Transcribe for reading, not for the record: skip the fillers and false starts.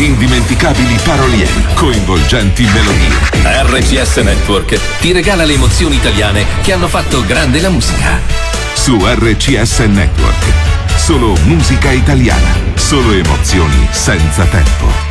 indimenticabili paroliere, coinvolgenti melodie. RCS Network ti regala le emozioni italiane che hanno fatto grande la musica. Su RCS Network, solo musica italiana, solo emozioni senza tempo.